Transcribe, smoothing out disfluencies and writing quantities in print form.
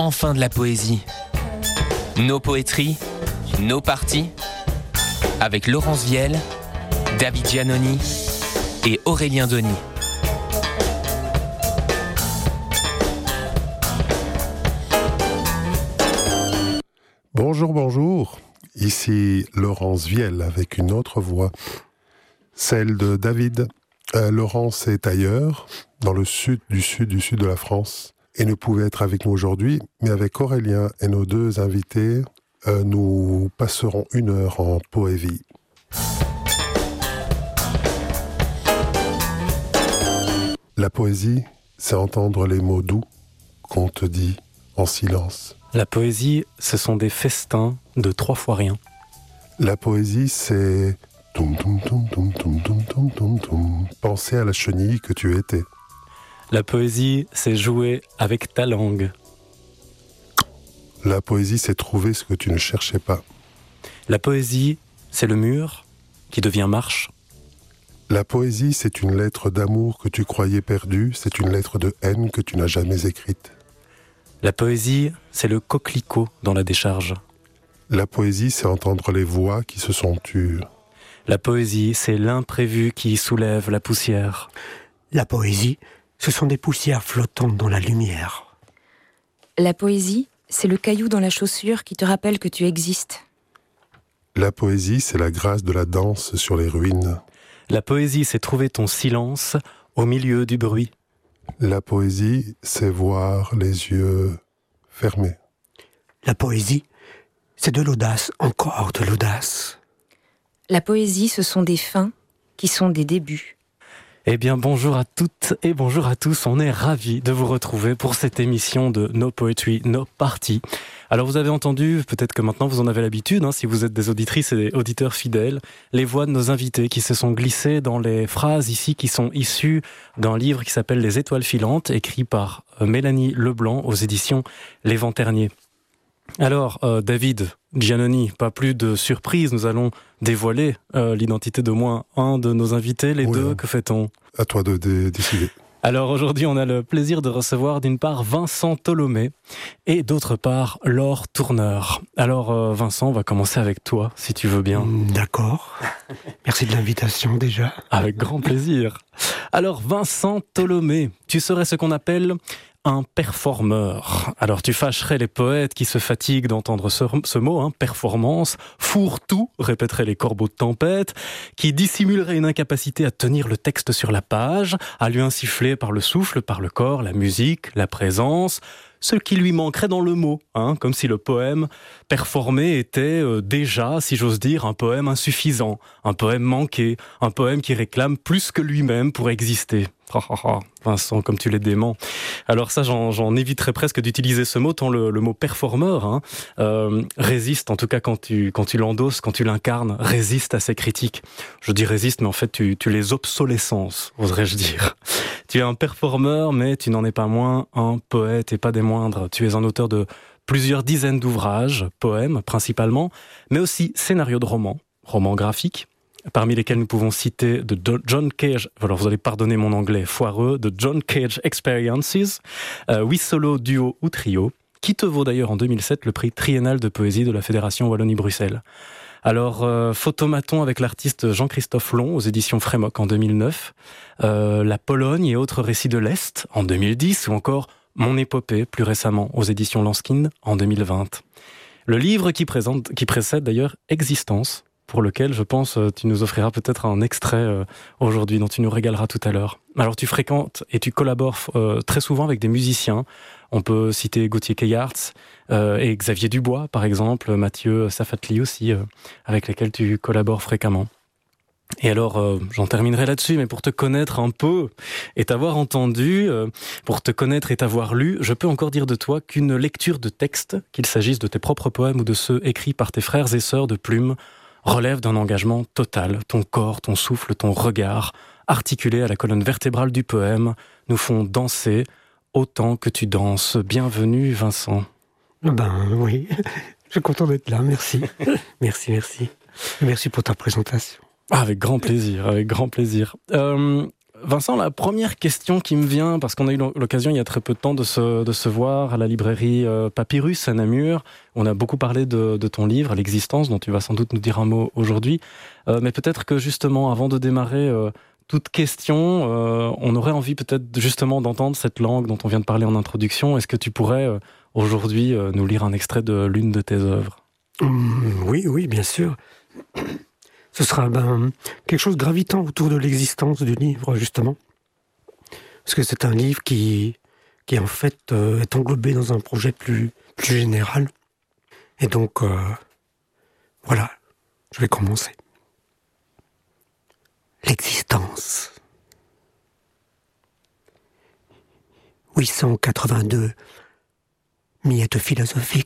enfin de la poésie. Nos poétries, nos parties, avec Laurence Viel, David Giannoni et Aurélien Denis. Bonjour, bonjour. Ici Laurence Viel avec une autre voix, celle de David. Laurence est ailleurs, dans le sud de la France, et ne pouvait être avec nous aujourd'hui, mais avec Aurélien et nos deux invités, nous passerons 1 heure en poésie. La poésie, c'est entendre les mots doux qu'on te dit en silence. La poésie, ce sont des festins de 3 fois rien. La poésie, c'est penser à la chenille que tu étais. La poésie, c'est jouer avec ta langue. La poésie, c'est trouver ce que tu ne cherchais pas. La poésie, c'est le mur qui devient marche. La poésie, c'est une lettre d'amour que tu croyais perdue, c'est une lettre de haine que tu n'as jamais écrite. La poésie, c'est le coquelicot dans la décharge. La poésie, c'est entendre les voix qui se sont tues. La poésie, c'est l'imprévu qui soulève la poussière. La poésie, ce sont des poussières flottantes dans la lumière. La poésie, c'est le caillou dans la chaussure qui te rappelle que tu existes. La poésie, c'est la grâce de la danse sur les ruines. La poésie, c'est trouver ton silence au milieu du bruit. La poésie, c'est voir les yeux fermés. La poésie, c'est de l'audace, encore de l'audace. La poésie, ce sont des fins qui sont des débuts. Eh bien, bonjour à toutes et bonjour à tous. On est ravis de vous retrouver pour cette émission de No Poetry, No Party. Alors, vous avez entendu, peut-être que maintenant vous en avez l'habitude, si vous êtes des auditrices et des auditeurs fidèles, les voix de nos invités qui se sont glissées dans les phrases ici qui sont issues d'un livre qui s'appelle Les Étoiles filantes, écrit par Mélanie Leblanc aux éditions Les Vents Terniers. Alors, David Giannoni, pas plus de surprise, nous allons dévoiler l'identité d'au moins un de nos invités, les deux, que fait-on ? À toi de décider. Alors aujourd'hui, on a le plaisir de recevoir d'une part Vincent Tholomé et d'autre part Laure Tourneur. Alors Vincent, on va commencer avec toi, si tu veux bien. D'accord. Merci de l'invitation déjà. Avec grand plaisir. Alors Vincent Tholomé, tu serais ce qu'on appelle un performeur. Alors tu fâcherais les poètes qui se fatiguent d'entendre ce mot, performance, fourre-tout, répéteraient les corbeaux de tempête, qui dissimulerait une incapacité à tenir le texte sur la page, à lui insuffler par le souffle, par le corps, la musique, la présence, ce qui lui manquerait dans le mot, comme si le poème performé était déjà, si j'ose dire, un poème insuffisant, un poème manqué, un poème qui réclame plus que lui-même pour exister. Vincent, comme tu l'es dément. Alors ça, j'en éviterais presque d'utiliser ce mot, tant le mot performeur résiste, en tout cas quand tu l'endosses, quand tu l'incarnes, résiste à ces critiques. Je dis résiste, mais en fait tu les obsolescences, oserais-je dire. Tu es un performeur, mais tu n'en es pas moins un poète et pas des moindres. Tu es un auteur de plusieurs dizaines d'ouvrages, poèmes principalement, mais aussi scénarios de romans graphiques, parmi lesquels nous pouvons citer de John Cage, alors vous allez pardonner mon anglais foireux, de John Cage Experiences, 8 solos, duo ou trio, qui te vaut d'ailleurs en 2007 le prix triennal de poésie de la Fédération Wallonie-Bruxelles. Alors, Photomaton avec l'artiste Jean-Christophe Long aux éditions Frémoc en 2009, La Pologne et autres récits de l'Est en 2010, ou encore Mon épopée plus récemment aux éditions Lanskin en 2020. Le livre qui précède d'ailleurs Existence, pour lequel, je pense, tu nous offriras peut-être un extrait aujourd'hui, dont tu nous régaleras tout à l'heure. Alors, tu fréquentes et tu collabores très souvent avec des musiciens. On peut citer Gauthier Keyarts et Xavier Dubois, par exemple, Mathieu Safatli aussi, avec lesquels tu collabores fréquemment. Et alors, j'en terminerai là-dessus, mais pour te connaître un peu et t'avoir entendu, pour te connaître et t'avoir lu, je peux encore dire de toi qu'une lecture de texte, qu'il s'agisse de tes propres poèmes ou de ceux écrits par tes frères et sœurs de plume, relève d'un engagement total. Ton corps, ton souffle, ton regard, articulés à la colonne vertébrale du poème, nous font danser autant que tu danses. Bienvenue, Vincent. Oui, je suis content d'être là, merci. Merci pour ta présentation. Avec grand plaisir, avec grand plaisir. Vincent, la première question qui me vient, parce qu'on a eu l'occasion il y a très peu de temps de se voir à la librairie Papyrus à Namur. On a beaucoup parlé de ton livre, L'Existence, dont tu vas sans doute nous dire un mot aujourd'hui. Mais peut-être que justement, avant de démarrer toute question, on aurait envie peut-être justement d'entendre cette langue dont on vient de parler en introduction. Est-ce que tu pourrais aujourd'hui nous lire un extrait de l'une de tes œuvres ? Oui, bien sûr. Ce sera quelque chose de gravitant autour de l'existence du livre, justement. Parce que c'est un livre qui en fait, est englobé dans un projet plus général. Et donc, voilà, je vais commencer. L'existence. 882, miette philosophique.